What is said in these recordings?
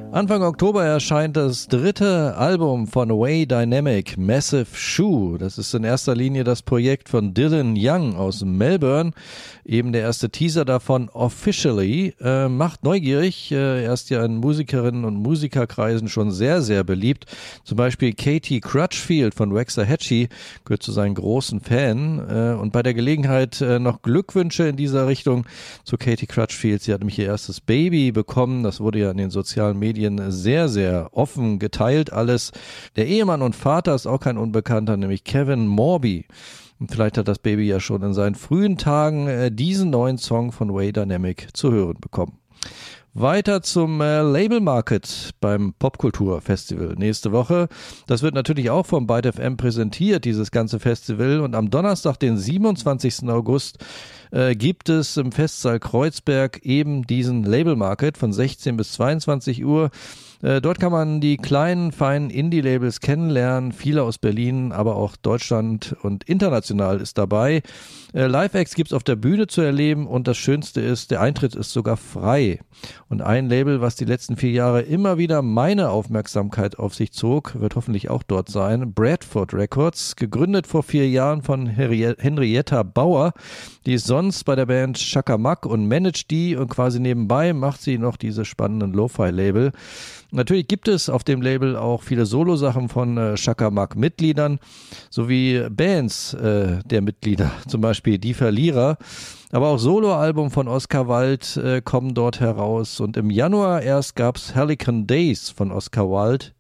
Anfang Oktober erscheint das dritte Album von Way Dynamic, Massive Shoe. Das ist in erster Linie das Projekt von Dylan Young aus Melbourne. Eben der erste Teaser davon, Officially, macht neugierig. Er ist ja in Musikerinnen und Musikerkreisen schon sehr, sehr beliebt. Zum Beispiel Katie Crutchfield von Waxahachie gehört zu seinen großen Fan. Und bei der Gelegenheit noch Glückwünsche in dieser Richtung zu Katie Crutchfield. Sie hat nämlich ihr erstes Baby bekommen. Das wurde ja in den sozialen Medien sehr, sehr offen geteilt alles. Der Ehemann und Vater ist auch kein Unbekannter, nämlich Kevin Morby. Und vielleicht hat das Baby ja schon in seinen frühen Tagen diesen neuen Song von Way Dynamic zu hören bekommen. Weiter zum Label Market beim Popkultur Festival nächste Woche. Das wird natürlich auch vom Byte FM präsentiert, dieses ganze Festival. Und am Donnerstag, den 27. August, gibt es im Festsaal Kreuzberg eben diesen Label Market von 16 bis 22 Uhr. Dort kann man die kleinen, feinen Indie-Labels kennenlernen, viele aus Berlin, aber auch Deutschland und international ist dabei. Live-Acts gibt's auf der Bühne zu erleben und das Schönste ist, der Eintritt ist sogar frei. Und ein Label, was die letzten 4 Jahre immer wieder meine Aufmerksamkeit auf sich zog, wird hoffentlich auch dort sein, Bradford Records, gegründet vor 4 Jahren von Henrietta Bauer. Die ist sonst bei der Band Chaka Mack und managt die und quasi nebenbei macht sie noch diese spannenden Lo-Fi-Label. Natürlich gibt es auf dem Label auch viele Solo-Sachen von Chaka Mack-Mitgliedern sowie Bands der Mitglieder, zum Beispiel Die Verlierer. Aber auch Soloalbum von Oscar Wilde kommen dort heraus und im Januar erst gab's Helicon Days von Oscar Wilde.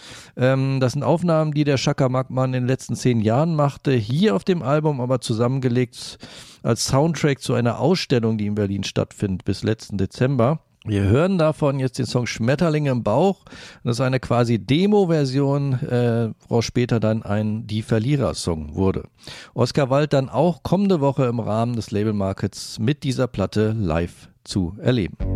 Das sind Aufnahmen, die der Chaka Mack-Mann in den letzten 10 Jahren machte, hier auf dem Album aber zusammengelegt als Soundtrack zu einer Ausstellung, die in Berlin stattfindet bis letzten Dezember. Wir hören davon jetzt den Song Schmetterlinge im Bauch. Das ist eine quasi Demo-Version, woraus später dann ein Die Verlierer-Song wurde. Oscar Wilde dann auch kommende Woche im Rahmen des Label Markets mit dieser Platte live zu erleben.